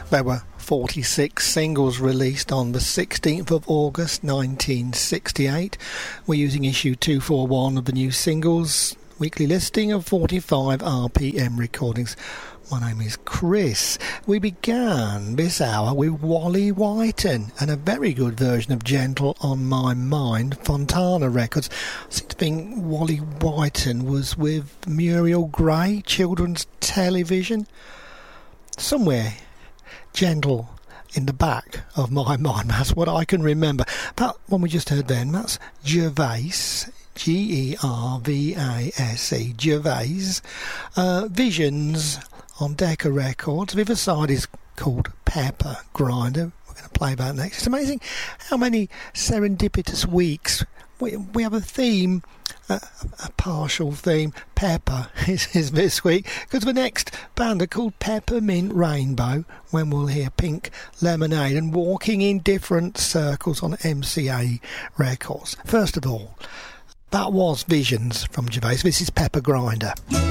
There were 46 singles released on the 16th of August 1968. We're using issue 241 of the new singles weekly listing of 45 RPM recordings. My name is Chris. We began this hour with Wally Whiten and a very good version of Gentle on My Mind, Fontana Records. I seem to think Wally Whiten was with Muriel Gray, Children's Television. Somewhere Gentle in the back of my mind, that's what I can remember. That one we just heard then, that's Gervais, Gervase, Gervais. Visions on Decca Records. The other side is called Pepper Grinder. We're going to play that next. It's amazing how many serendipitous weeks we have a theme, a partial theme. Pepper is this week, because the next band are called Peppermint Rainbow, when we'll hear Pink Lemonade and Walking in Different Circles on MCA Records. First of all, that was Visions from Gervais. This is Pepper Grinder.